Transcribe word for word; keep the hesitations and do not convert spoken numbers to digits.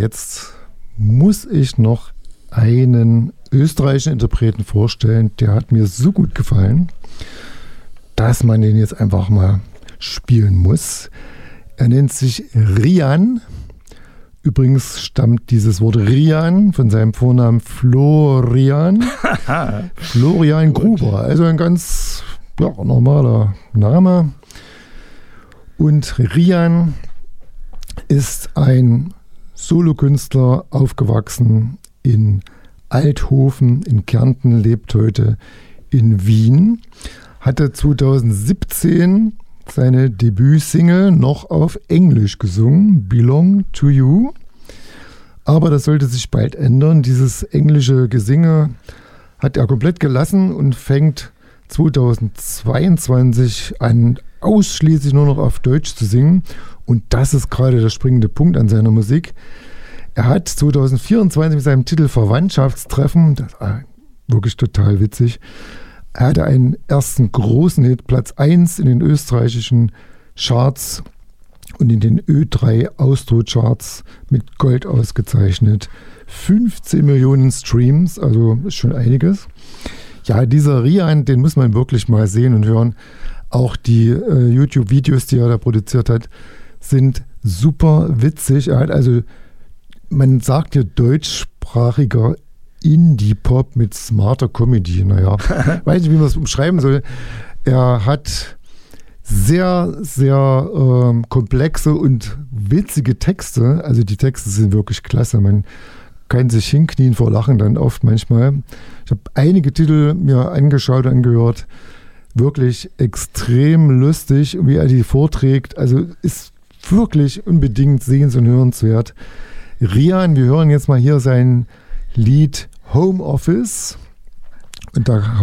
jetzt muss ich noch einen österreichischen Interpreten vorstellen. Der hat mir so gut gefallen, dass man den jetzt einfach mal spielen muss. Er nennt sich Rian. Übrigens stammt dieses Wort Rian von seinem Vornamen Florian. Florian Gruber, also ein ganz ja, normaler Name. Und Rian ist ein Solokünstler, aufgewachsen in Althofen in Kärnten, lebt heute in Wien. Hatte zweitausendsiebzehn seine Debütsingle noch auf Englisch gesungen, Belong to You. Aber das sollte sich bald ändern. Dieses englische Gesinge hat er komplett gelassen und fängt zweitausendzweiundzwanzig an, ausschließlich nur noch auf Deutsch zu singen. Und das ist gerade der springende Punkt an seiner Musik. Er hat zweitausendvierundzwanzig mit seinem Titel Verwandtschaftstreffen, das war wirklich total witzig, er hatte einen ersten großen Hit, Platz eins in den österreichischen Charts und in den Ö drei Austro-Charts mit Gold ausgezeichnet. fünfzehn Millionen Streams, also ist schon einiges. Ja, dieser Rian, den muss man wirklich mal sehen und hören. Auch die äh, YouTube-Videos, die er da produziert hat, sind super witzig. Er hat also, man sagt hier deutschsprachiger Indie-Pop mit smarter Comedy. Naja, weiß nicht, wie man es umschreiben soll. Er hat sehr, sehr ähm, komplexe und witzige Texte. Also die Texte sind wirklich klasse. Man kann sich hinknien vor Lachen dann oft manchmal. Ich habe einige Titel mir angeschaut, angehört. Wirklich extrem lustig, wie er die vorträgt. Also ist wirklich unbedingt sehens- und hörenswert. Rian, wir hören jetzt mal hier sein Lied Home Office. Und da